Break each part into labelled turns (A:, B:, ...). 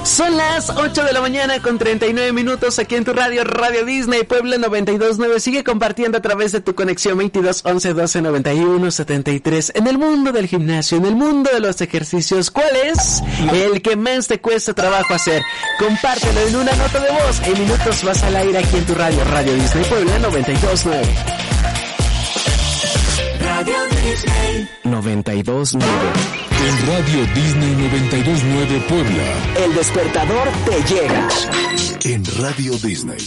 A: Son las 8 de la mañana con 39 minutos aquí en tu radio, Radio Disney Puebla 92.9. Sigue compartiendo a través de tu conexión 22 11 12 91 73. En el mundo del gimnasio, en el mundo de los ejercicios, ¿cuál es el que más te cuesta trabajo hacer? Compártelo en una nota de voz. En minutos vas al aire aquí en tu radio, Radio Disney Puebla 92.9. Radio Disney 92.9.
B: En Radio Disney 92.9 Puebla.
A: El despertador te llega.
B: En Radio Disney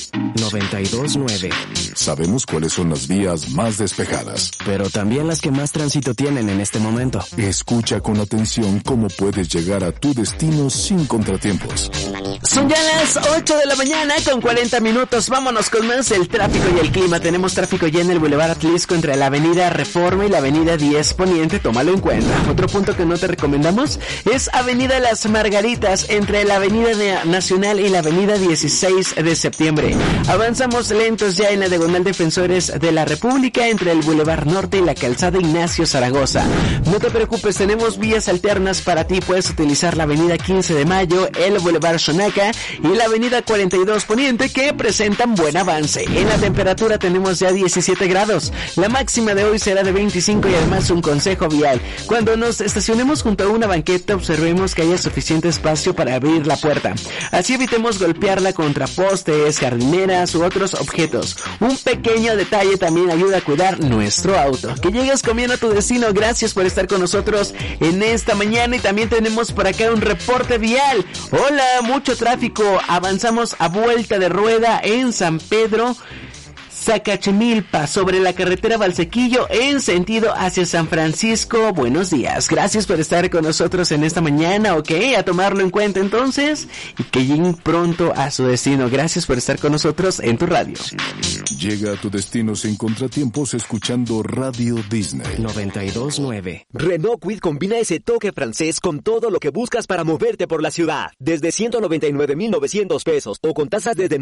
C: 92.9.
B: Sabemos cuáles son las vías más despejadas,
C: pero también las que más tránsito tienen en este momento.
B: Escucha con atención cómo puedes llegar a tu destino sin contratiempos.
A: Son ya las 8 de la mañana con 40 minutos. Vámonos con más el tráfico y el clima. Tenemos tráfico ya en el Boulevard Atlisco entre la Avenida Reforma y la Avenida 10 Poniente. Tómalo en cuenta. Otro punto que no te recomendamos es Avenida Las Margaritas entre la Avenida Nacional y la Avenida 16 de septiembre. Avanzamos lentos ya en la Diagonal Defensores de la República entre el Boulevard Norte y la Calzada Ignacio Zaragoza. No te preocupes, tenemos vías alternas para ti. Puedes utilizar la Avenida 15 de Mayo, el Boulevard Xonaca y la Avenida 42 Poniente, que presentan buen avance. En la temperatura tenemos ya 17 grados. La máxima de hoy será de 25 y además un consejo vial. Cuando nos estacionemos junto a una banqueta, observemos que haya suficiente espacio para abrir la puerta. Así evitemos golpearla contra postes, jardineras u otros objetos. Un pequeño detalle también ayuda a cuidar nuestro auto. Que llegues comiendo a tu destino. Gracias por estar con nosotros en esta mañana. Y también tenemos por acá un reporte vial. Hola, mucho tráfico. Avanzamos a vuelta de rueda en San Pedro Zacachimilpa, sobre la carretera Valsequillo en sentido hacia San Francisco. Buenos días, gracias por estar con nosotros en esta mañana, ok, a tomarlo en cuenta entonces, y que lleguen pronto a su destino. Gracias por estar con nosotros en tu radio.
B: Llega a tu destino sin contratiempos escuchando Radio Disney
C: 92.9.
D: Renault Kwid combina ese toque francés con todo lo que buscas para moverte por la ciudad. Desde 199,900 pesos o con tasas desde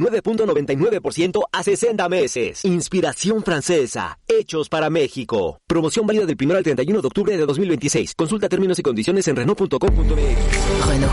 D: 9.99% a 60 meses. Inspiración francesa, hechos para México. Promoción válida del 1 al 31 de octubre de 2026. Consulta términos y condiciones en Renault.com.mx.
E: Renault.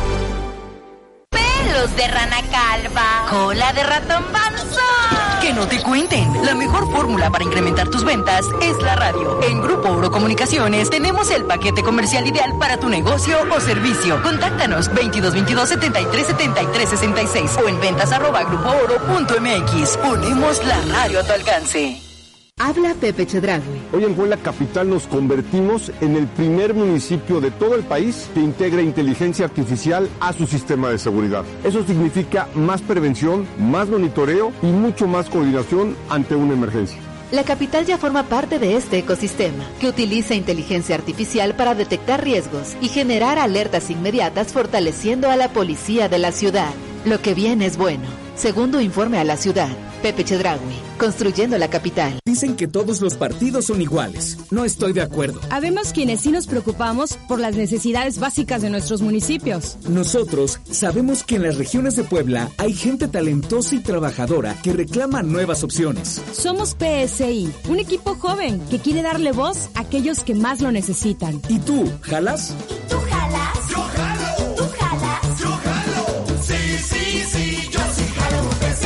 F: Pelos de rana calva, cola de ratón panzón.
E: Que no te cuenten. La mejor fórmula para incrementar tus ventas es la radio. En Grupo Oro Comunicaciones tenemos el paquete comercial ideal para tu negocio o servicio. Contáctanos 2222 73 73 66 o en ventas@grupooro.mx. Ponemos la radio a tu alcance.
G: Habla Pepe Chedraui.
H: Hoy en Puebla Capital nos convertimos en el primer municipio de todo el país que integra inteligencia artificial a su sistema de seguridad. Eso significa más prevención, más monitoreo y mucho más coordinación ante una emergencia.
G: La capital ya forma parte de este ecosistema, que utiliza inteligencia artificial para detectar riesgos y generar alertas inmediatas, fortaleciendo a la policía de la ciudad. Lo que viene es bueno. Segundo informe a la ciudad. Pepe Chedraui, construyendo la capital.
I: Dicen que todos los partidos son iguales. No estoy de acuerdo.
J: Habemos quienes sí nos preocupamos por las necesidades básicas de nuestros municipios.
I: Nosotros sabemos que en las regiones de Puebla hay gente talentosa y trabajadora que reclama nuevas opciones.
J: Somos PSI, un equipo joven que quiere darle voz a aquellos que más lo necesitan.
I: ¿Y tú, jalas?
F: ¿Y tú jalas?
K: Yo jalo.
F: ¿Tú jalas?
K: Yo jalo. Sí, sí, sí, yo sí jalo.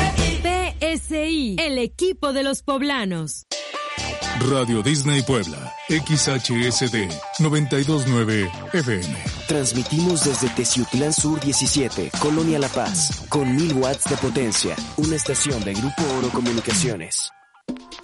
J: PSI, el equipo de los poblanos.
B: Radio Disney Puebla, XHSD 92.9 FM.
C: Transmitimos desde Teciutlán Sur 17, Colonia La Paz, con 1000 watts de potencia. Una estación de Grupo Oro Comunicaciones.